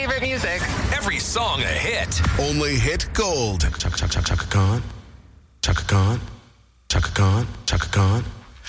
favorite music. Every song a hit. Only hit gold. Chaka Khan. Chaka Khan. Chaka Khan. Chaka Khan.